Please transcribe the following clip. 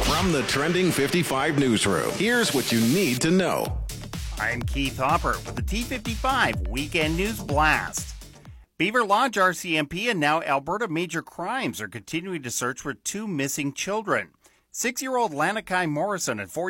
From the Trending 55 newsroom, here's what you need to know. I'm Keith Hopper with the T55 Weekend News Blast. Beaver Lodge RCMP and now Alberta Major Crimes are continuing to search for two missing children. 6-year-old Lanakai Morrison and 4